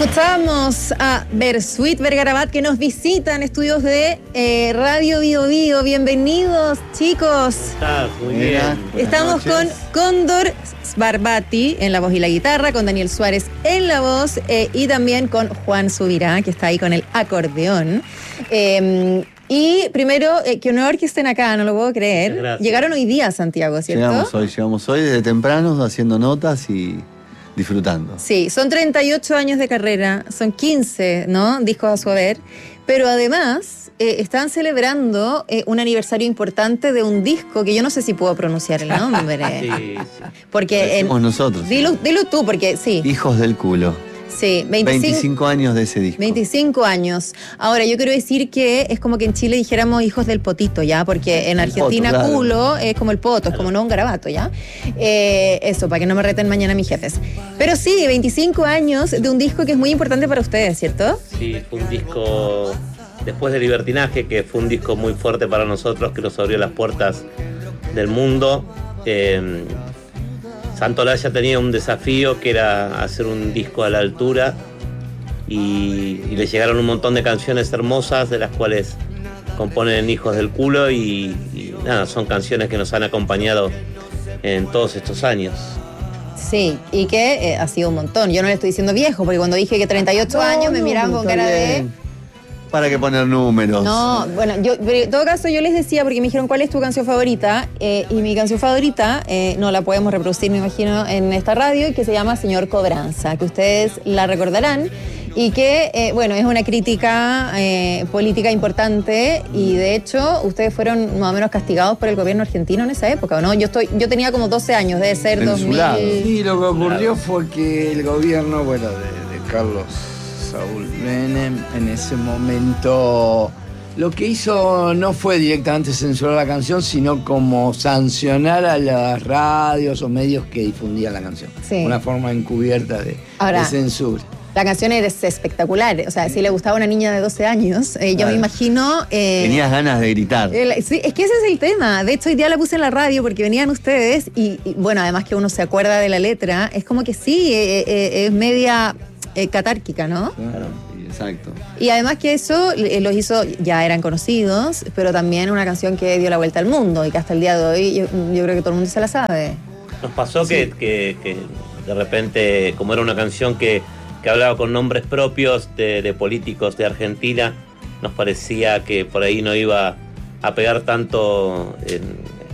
Escuchamos a Bersuit Vergarabat que nos visitan estudios de Radio Bio Bio. Bienvenidos, chicos. Estás muy bien. Estamos con Cóndor Sbarbati en la voz y la guitarra, con Daniel Suárez en la voz y también con Juan Subirá, que está ahí con el acordeón. Y primero, qué honor que estén acá, no lo puedo creer. Gracias. Llegaron hoy día a Santiago, ¿cierto? Llegamos hoy desde temprano haciendo notas y disfrutando. Sí, son 38 años de carrera, son 15, ¿no? Discos a su haber, pero además están celebrando un aniversario importante de un disco que yo no sé si puedo pronunciar el nombre. Sí. Porque Somos nosotros. Dilo tú, porque sí. Hijos del culo. Sí, 25 años de ese disco. 25 años. Ahora, yo quiero decir que es como que en Chile dijéramos hijos del potito, ¿ya? Porque en Argentina poto, claro. Culo es como el poto, es como no un garabato, ¿ya? Eso, para que no me reten mañana mis jefes. Pero sí, 25 años de un disco que es muy importante para ustedes, ¿cierto? Sí, fue un disco después de Libertinaje, que fue un disco muy fuerte para nosotros, que nos abrió las puertas del mundo. Santolaya tenía un desafío que era hacer un disco a la altura y le llegaron un montón de canciones hermosas de las cuales componen Hijos del Culo y nada, son canciones que nos han acompañado en todos estos años. Sí, y que ha sido un montón. Yo no le estoy diciendo viejo, porque cuando dije que 38 años me miraban con cara de... ¿Para qué poner números? No, bueno, pero en todo caso yo les decía, porque me dijeron cuál es tu canción favorita, y mi canción favorita, no la podemos reproducir, me imagino, en esta radio, y que se llama Señor Cobranza, que ustedes la recordarán, y que, bueno, es una crítica política importante, y de hecho, ustedes fueron más o menos castigados por el gobierno argentino en esa época, ¿o no? Yo tenía como 12 años, debe ser 2000... Sí, lo que ocurrió fue que el gobierno, bueno, de Carlos Saúl Menem, en ese momento lo que hizo no fue directamente censurar la canción, sino como sancionar a las radios o medios que difundían la canción. Sí. Una forma encubierta de censura. La canción es espectacular, o sea, si le gustaba a una niña de 12 años, yo me imagino... Tenías ganas de gritar. Sí, es que ese es el tema. De hecho, hoy día la puse en la radio porque venían ustedes y bueno, además que uno se acuerda de la letra, es como que sí, es media... catárquica, ¿no? Claro, exacto. Y además que eso los hizo, ya eran conocidos, pero también una canción que dio la vuelta al mundo y que hasta el día de hoy yo creo que todo el mundo se la sabe. Nos pasó que de repente, como era una canción que hablaba con nombres propios de políticos de Argentina, nos parecía que por ahí no iba a pegar tanto en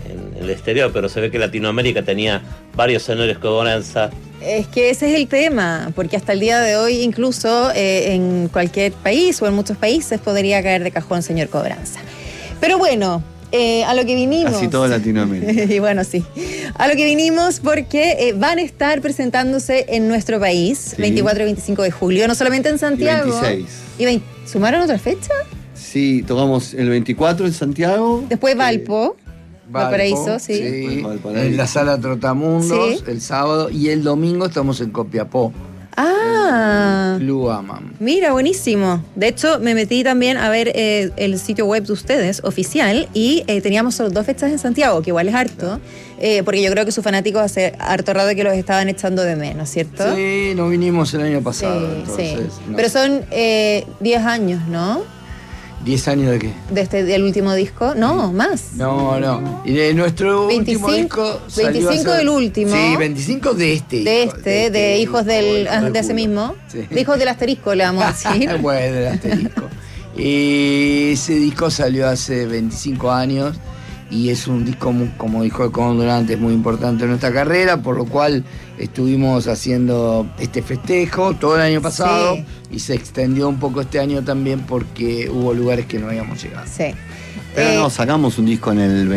el exterior, pero se ve que Latinoamérica tenía varios señores Cobranza. Es que ese es el tema, porque hasta el día de hoy incluso en cualquier país o en muchos países podría caer de cajón Señor Cobranza. Pero bueno, a lo que vinimos... Casi toda Latinoamérica. Y bueno, sí. A lo que vinimos porque van a estar presentándose en nuestro país, sí. 24 y 25 de julio, no solamente en Santiago. Y 26. ¿Sumaron otra fecha? Sí, tocamos el 24 en Santiago. Después Valpo. Valparaíso, sí. En la sala Trotamundos, el sábado, y el domingo estamos en Copiapó. Club Amam. Mira, buenísimo. De hecho, me metí también a ver el sitio web de ustedes, oficial, y teníamos solo 2 fechas en Santiago, que igual es harto, porque yo creo que sus fanáticos hace harto rato que los estaban echando de menos, ¿cierto? Sí, no vinimos el año pasado, sí, entonces. Sí. No. Pero son 10 años, ¿no? ¿10 años de qué? ¿Del último disco? No, más. No. Y de nuestro 25, último disco... 25 del último. Sí, 25 de este. De Hijos de ese mismo. Sí. De Hijos del Asterisco, le vamos a decir. Bueno, del Asterisco. Y ese disco salió hace 25 años y es un disco, como dijo el Cóndor antes, muy importante en nuestra carrera, por lo cual estuvimos haciendo este festejo todo el año pasado, sí. Y se extendió un poco este año también porque hubo lugares que no habíamos llegado. Sí. Pero no, sacamos un disco en el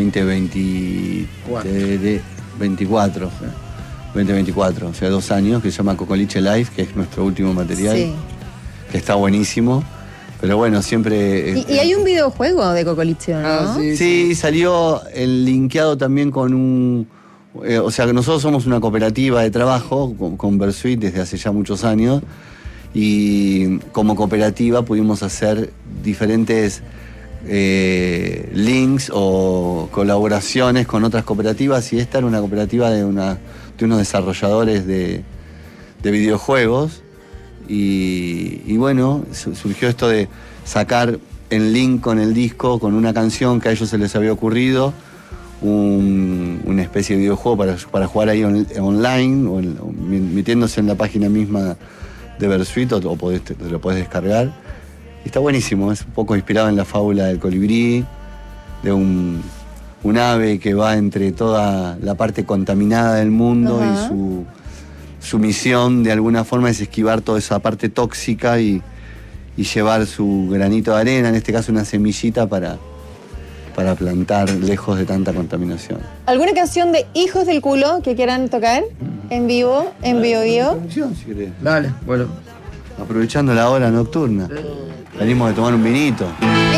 2024, o sea, 2 años, que se llama Cocoliche Live, que es nuestro último material, sí. Que está buenísimo. Pero bueno, siempre... Y hay un videojuego de Cocoliche, ¿no? Sí, salió el linkeado también con un... o sea, que nosotros somos una cooperativa de trabajo con Bersuit desde hace ya muchos años, y como cooperativa pudimos hacer diferentes links o colaboraciones con otras cooperativas, y esta era una cooperativa de unos desarrolladores de videojuegos, Y bueno, surgió esto de sacar en link con el disco, con una canción que a ellos se les había ocurrido, una especie de videojuego para jugar ahí online, o metiéndose en la página misma de Versuit, o te lo podés descargar. Y está buenísimo, es un poco inspirado en la fábula del colibrí, de un ave que va entre toda la parte contaminada del mundo. Ajá. Y su misión de alguna forma es esquivar toda esa parte tóxica y llevar su granito de arena, en este caso una semillita para plantar lejos de tanta contaminación. ¿Alguna canción de Hijos del Culo que quieran tocar en vivo, en Bio Bio? Si querés. Dale, bueno. Aprovechando la hora nocturna. Venimos de tomar un vinito.